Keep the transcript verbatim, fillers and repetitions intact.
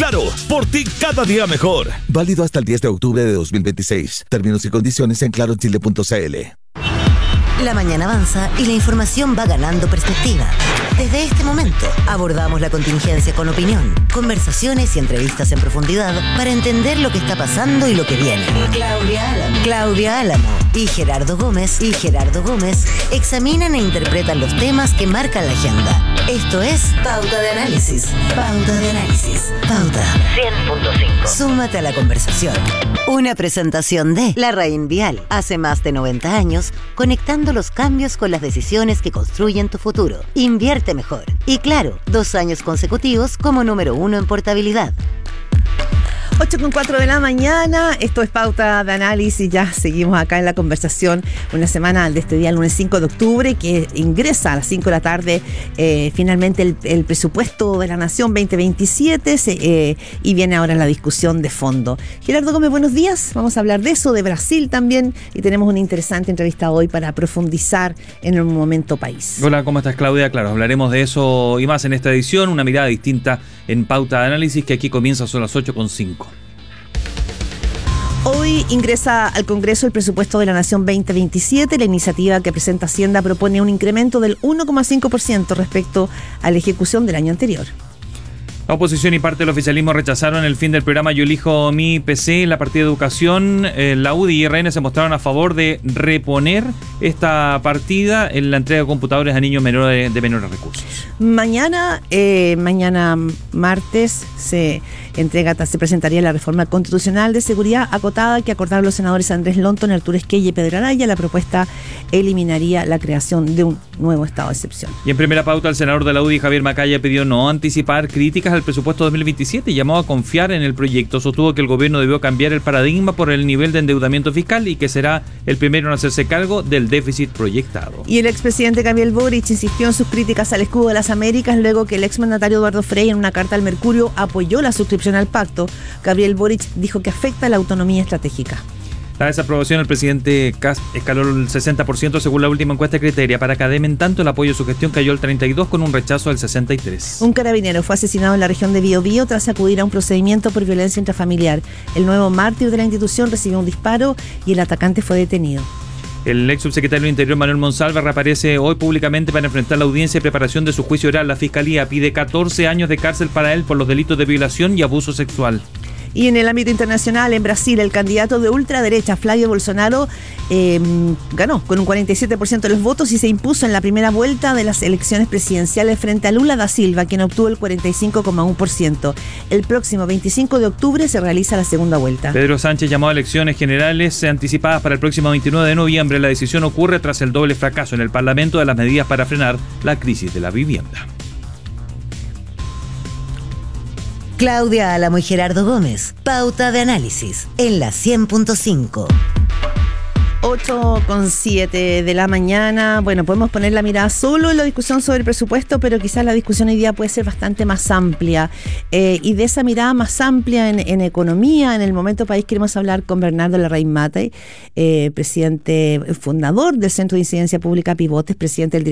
Claro, por ti cada día mejor. Válido hasta el diez de octubre de dos mil veintiséis. Términos y condiciones en claro chile punto c l. La mañana avanza y la información va ganando perspectiva. Desde este momento abordamos la contingencia con opinión, conversaciones y entrevistas en profundidad para entender lo que está pasando y lo que viene. Claudia Álamo, Claudia Álamo y Gerardo Gómez y Gerardo Gómez examinan e interpretan los temas que marcan la agenda. Esto es Pauta de Análisis. Pauta de Análisis. Pauta cien punto cinco. Súmate a la conversación. Una presentación de La Raín Vial. Hace más de noventa años, conectando los cambios con las decisiones que construyen tu futuro. Invierte mejor. Y claro, dos años consecutivos como número uno en portabilidad. ocho con cuatro de la mañana, esto es Pauta de Análisis, ya seguimos acá en la conversación, una semana de este día, el lunes cinco de octubre, que ingresa a las cinco de la tarde eh, finalmente el, el presupuesto de la Nación veinte veintisiete se, eh, y viene ahora la discusión de fondo. Gerardo Gómez, buenos días, vamos a hablar de eso, de Brasil también, y tenemos una interesante entrevista hoy para profundizar en el momento país. Hola, ¿cómo estás, Claudia? Claro, hablaremos de eso y más en esta edición, una mirada distinta en Pauta de Análisis, que aquí comienza, son las ocho con cinco. Hoy ingresa al Congreso el presupuesto de la Nación veinte veintisiete. La iniciativa que presenta Hacienda propone un incremento del uno coma cinco por ciento respecto a la ejecución del año anterior. La oposición y parte del oficialismo rechazaron el fin del programa Yo elijo mi P C en la partida de educación. Eh, la U D I y R N se mostraron a favor de reponer esta partida en la entrega de computadores a niños menores de menores recursos. Mañana, eh, mañana martes, se entrega, se presentaría la reforma constitucional de seguridad acotada que acordaron los senadores Andrés Lonton, Arturo Esquella y Pedro Araya. La propuesta eliminaría la creación de un nuevo estado de excepción. Y en primera pauta, el senador de la U D I, Javier Macaya, pidió no anticipar críticas al presupuesto dos mil veintisiete y llamó a confiar en el proyecto. Sostuvo que el gobierno debió cambiar el paradigma por el nivel de endeudamiento fiscal y que será el primero en hacerse cargo del déficit proyectado. Y el expresidente Gabriel Boric insistió en sus críticas al escudo de las Américas luego que el exmandatario Eduardo Frei en una carta al Mercurio apoyó la suscripción al pacto. Gabriel Boric dijo que afecta la autonomía estratégica. La desaprobación del presidente Kast escaló el sesenta por ciento según la última encuesta Criteria. Para Cadem, en tanto, el apoyo a su gestión cayó al treinta y dos por ciento con un rechazo del sesenta y tres por ciento. Un carabinero fue asesinado en la región de Biobío tras acudir a un procedimiento por violencia intrafamiliar. El nuevo mártir de la institución recibió un disparo y el atacante fue detenido. El ex subsecretario del Interior, Manuel Monsalva, reaparece hoy públicamente para enfrentar la audiencia de preparación de su juicio oral. La Fiscalía pide catorce años de cárcel para él por los delitos de violación y abuso sexual. Y en el ámbito internacional, en Brasil, el candidato de ultraderecha, Flavio Bolsonaro, eh, ganó con un cuarenta y siete por ciento de los votos y se impuso en la primera vuelta de las elecciones presidenciales frente a Lula da Silva, quien obtuvo el cuarenta y cinco coma uno por ciento. El próximo veinticinco de octubre se realiza la segunda vuelta. Pedro Sánchez llamó a elecciones generales anticipadas para el próximo veintinueve de noviembre. La decisión ocurre tras el doble fracaso en el Parlamento de las medidas para frenar la crisis de la vivienda. Claudia Álamo y Gerardo Gómez. Pauta de Análisis en la cien punto cinco. ocho con siete de la mañana. Bueno, podemos poner la mirada solo en la discusión sobre el presupuesto, pero quizás la discusión hoy día puede ser bastante más amplia. Eh, y de esa mirada más amplia en, en economía, en el momento país, queremos hablar con Bernardo Larraín Matei, eh, presidente fundador del Centro de Incidencia Pública Pivotes, presidente del